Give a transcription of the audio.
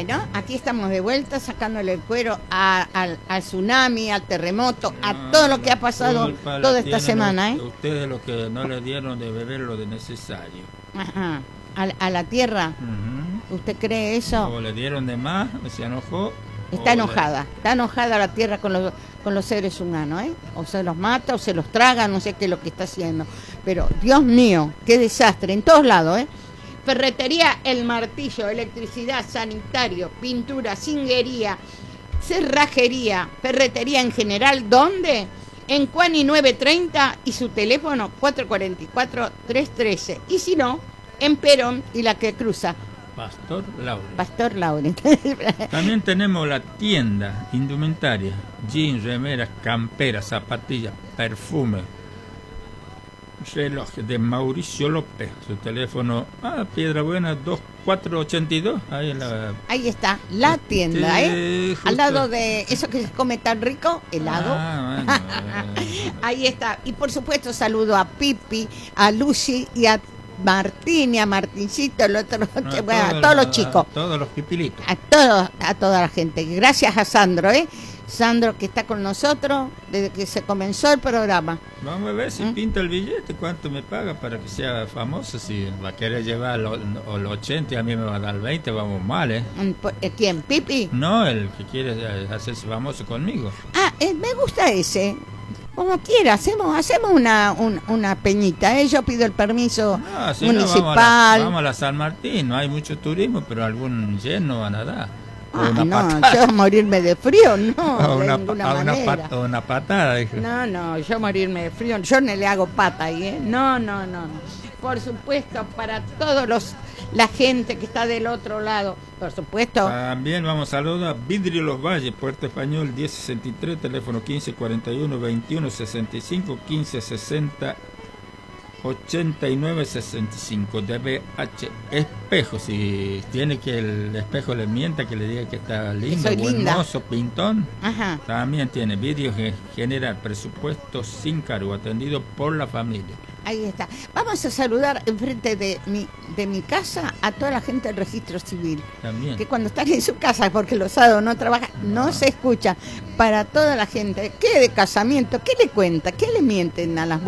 Bueno, aquí estamos de vuelta sacándole el cuero al tsunami, al terremoto, a todo lo que ha pasado toda esta semana. Ustedes los que no le dieron de beber lo de necesario. Ajá. A la tierra. ¿Usted cree eso? O le dieron de más, se enojó. Está enojada la tierra con los seres humanos, ¿eh? O se los mata o se los traga, no sé qué es lo que está haciendo. Pero, Dios mío, qué desastre, en todos lados, ¿eh? Ferretería El Martillo, electricidad, sanitario, pintura, cinguería, cerrajería, ferretería en general, ¿dónde? En Cuani 930 y su teléfono 444-313. Y si no, en Perón y la que cruza. Pastor Lauren. También tenemos la tienda indumentaria, jeans, remeras, camperas, zapatillas, perfume, reloj de Mauricio López, su teléfono Piedra Buena 2482, ahí está la tienda, al lado de eso que se come tan rico, helado. Bueno, ahí está. Y por supuesto saludo a Pipi, a Lucy y a Martín y a Martincito, el otro, a todos los chicos, a todos los pipilitos, a toda la gente. Gracias a Sandro, Sandro, que está con nosotros desde que se comenzó el programa. Vamos a ver si pinta el billete, cuánto me paga para que sea famoso. Si va a querer llevar los 80 y a mí me va a dar 20, vamos mal, ¿Quién? ¿Pipi? No, el que quiere hacerse famoso conmigo. Me gusta ese. Como quiera, hacemos una peñita, Yo pido el permiso municipal. Vamos a la San Martín, no hay mucho turismo, pero algún lleno van a dar. Yo morirme de frío, no, de ninguna manera. Una patada, dije. No, yo morirme de frío, yo no le hago pata ahí, No. Por supuesto, para todos la gente que está del otro lado, por supuesto. También vamos a saludar a Vidrio Los Valles, Puerto Español 1063, teléfono 1541 21 65 1560 89 65 DBH Espejo. Si tiene que el espejo le mienta, que le diga que está lindo, buen mozo, pintón. Ajá. También tiene vídeo general, presupuesto sin cargo, atendido por la familia. Ahí está. Vamos a saludar enfrente de mi casa a toda la gente del registro civil. También. Que cuando están en su casa, porque los sábados no trabajan, no se escucha. Para toda la gente, ¿qué de casamiento? ¿Qué le cuenta? ¿Qué le mienten a las